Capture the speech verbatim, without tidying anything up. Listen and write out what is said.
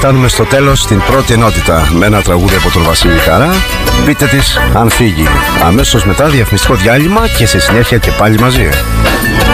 φτάνουμε στο τέλος, στην πρώτη ενότητα, με ένα τραγούδι από τον Βασίλη Χαρά. Πείτε της αν φύγει. Αμέσως μετά διαφημιστικό διάλειμμα και σε συνέχεια και πάλι μαζί.